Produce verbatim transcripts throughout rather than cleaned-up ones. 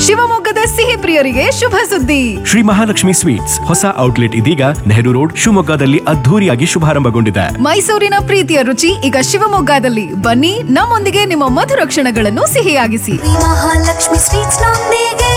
ಶಿವಮೊಗ್ಗದ ಸಿಹಿ ಪ್ರಿಯರಿಗೆ ಶುಭ ಸುದ್ದಿ. ಶ್ರೀ ಮಹಾಲಕ್ಷ್ಮಿ ಸ್ವೀಟ್ಸ್ ಹೊಸ ಔಟ್ಲೆಟ್ ಇದೀಗ ನೆಹರು ರೋಡ್ ಶಿವಮೊಗ್ಗದಲ್ಲಿ ಅದ್ಧೂರಿಯಾಗಿ ಶುಭಾರಂಭಗೊಂಡಿದೆ. ಮೈಸೂರಿನ ಪ್ರೀತಿಯ ರುಚಿ ಈಗ ಶಿವಮೊಗ್ಗದಲ್ಲಿ. ಬನ್ನಿ, ನಮ್ಮೊಂದಿಗೆ ನಿಮ್ಮ ಮಧುರ ಕ್ಷಣಗಳನ್ನು ಸಿಹಿಯಾಗಿಸಿ. ಮಹಾಲಕ್ಷ್ಮಿ ಸ್ವೀಟ್ಸ್ ನೊಂದಿಗೆ.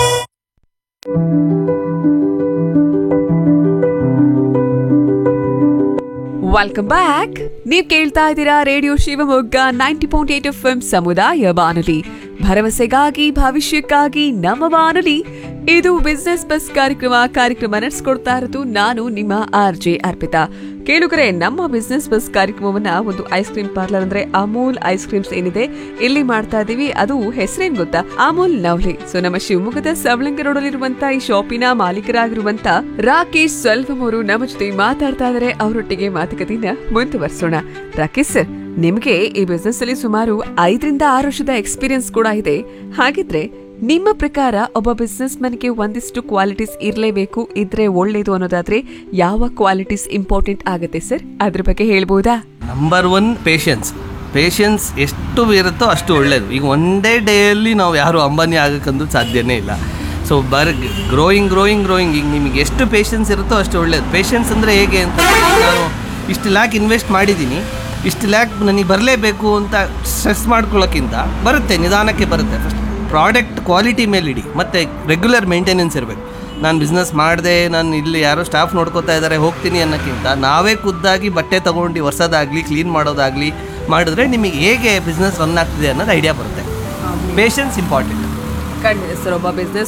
Welcome back. ನೀವ್ ಕೇಳ್ತಾ ಇದ್ದೀರಾ radio Shivamogga ninety point eight F M ಸಮುದಾಯ ಬಾನುಲಿ, ಭರವಸೆಗಾಗಿ ಭವಿಷ್ಯಕ್ಕಾಗಿ ನಮ್ಮ ಬಾನುಲಿ. ಇದು ಬಿಸ್ನೆಸ್ ಬಸ್ ಕಾರ್ಯಕ್ರಮ ಕಾರ್ಯಕ್ರಮ ನಡೆಸ್ಕೊಡ್ತಾ ಇರೋದು ನಾನು ನಿಮ್ಮ ಆರ್ ಜೆ ಅರ್ಪಿತಾ. ಕೇಳುಗರೆ, ನಮ್ಮ ಬಿಸ್ನೆಸ್ ಬಸ್ ಕಾರ್ಯಕ್ರಮವನ್ನ ಒಂದು ಐಸ್ ಕ್ರೀಮ್ ಪಾರ್ಲರ್ ಅಂದ್ರೆ ಅಮೂಲ್ ಐಸ್ ಕ್ರೀಮ್ಸ್ ಏನಿದೆ ಇಲ್ಲಿ ಮಾಡ್ತಾ ಇದೀವಿ. ಅದು ಹೆಸರೇನ್ ಗೊತ್ತಾ? ಅಮೂಲ್ ನವ್ಲಿ. ಸೊ ನಮ್ಮ ಶಿವಮೊಗ್ಗದ ಸವಳಂಗ ರೋಡಲ್ಲಿರುವಂತ ಈ ಶಾಪಿನ ಮಾಲೀಕರಾಗಿರುವಂತ ರಾಕೇಶ್ ಸೆಲ್ವಂ ಅವರು ನಮ್ಮ ಜೊತೆ ಮಾತಾಡ್ತಾ ಇದಾರೆ. ಅವರೊಟ್ಟಿಗೆ ಮಾತುಕತೆಯನ್ನ ಮುಂದುವರಿಸೋಣ. ರಾಕೇಶ್ ಸರ್, ನಿಮ್ಗೆ ಈ ಬಿಸ್ನೆಸ್ ಅಲ್ಲಿ ಸುಮಾರು ಐದರಿಂದ ಆರು ವರ್ಷದ ಎಕ್ಸ್ಪೀರಿಯನ್ಸ್ ಕೂಡ ಇದೆ. ಹಾಗಿದ್ರೆ ನಿಮ್ಮ ಪ್ರಕಾರ ಒಬ್ಬ ಬಿಸ್ನೆಸ್ ಮನ್ಗೆ ಒಂದಿಷ್ಟು ಕ್ವಾಲಿಟೀಸ್ ಇರಲೇಬೇಕು, ಇದ್ರೆ ಒಳ್ಳೇದು ಅನ್ನೋದಾದ್ರೆ ಯಾವ ಕ್ವಾಲಿಟೀಸ್ ಇಂಪಾರ್ಟೆಂಟ್ ಆಗುತ್ತೆ ಸರ್? ಅದ್ರ ಬಗ್ಗೆ ಹೇಳ್ಬೋದಾ? Number one patience. ಪೇಷನ್ಸ್ ಎಷ್ಟು ಇರುತ್ತೋ ಅಷ್ಟು ಒಳ್ಳೇದು. ಈಗ ಒಂದೇ ಡೇಯಲ್ಲಿ ನಾವು ಯಾರು ಅಂಬಾನಿ ಆಗಕ್ಕಂದು ಸಾಧ್ಯನೇ ಇಲ್ಲ. ಸೊ ಬರ್ ಗ್ರೋಯಿಂಗ್ ಗ್ರೋಯಿಂಗ್ ಗ್ರೋಯಿಂಗ್ ಈಗ ನಿಮಗೆ ಎಷ್ಟು ಪೇಷನ್ಸ್ ಇರುತ್ತೋ ಅಷ್ಟು ಒಳ್ಳೇದು. ಪೇಷನ್ಸ್ ಅಂದರೆ ಹೇಗೆ ಅಂತ, ನಾನು ಇಷ್ಟು ಲ್ಯಾಕ್ ಇನ್ವೆಸ್ಟ್ ಮಾಡಿದ್ದೀನಿ, ಇಷ್ಟು ಲ್ಯಾಕ್ ನನಗೆ ಬರಲೇಬೇಕು ಅಂತ ಸ್ಟ್ರೆಸ್ ಮಾಡ್ಕೊಳ್ಳೋಕ್ಕಿಂತ ಬರುತ್ತೆ, ನಿಧಾನಕ್ಕೆ ಬರುತ್ತೆ. ಫಸ್ಟ್ ಪ್ರಾಡಕ್ಟ್ ಕ್ವಾಲಿಟಿ ಮೇಲಿಡಿ, ಮತ್ತು ರೆಗ್ಯುಲರ್ ಮೇಂಟೆನೆನ್ಸ್ ಇರಬೇಕು. ನಾನು ಬಿಸ್ನೆಸ್ ಮಾಡಿದೆ, ನಾನು ಇಲ್ಲಿ ಯಾರೋ ಸ್ಟಾಫ್ ನೋಡ್ಕೋತಾ ಇದ್ದಾರೆ ಹೋಗ್ತೀನಿ ಅನ್ನೋಕ್ಕಿಂತ ನಾವೇ ಖುದ್ದಾಗಿ ಬಟ್ಟೆ ತೊಗೊಂಡು ಒರೆಸೋದಾಗಲಿ ಕ್ಲೀನ್ ಮಾಡೋದಾಗಲಿ ಮಾಡಿದ್ರೆ ನಿಮಗೆ ಹೇಗೆ ಬಿಸ್ನೆಸ್ ರನ್ ಆಗ್ತಿದೆ ಅನ್ನೋದು ಐಡಿಯಾ ಬರುತ್ತೆ. Patience important. ಖಂಡಿತ ಸರ್. ಒಬ್ಬ ಬಿಸ್ನೆಸ್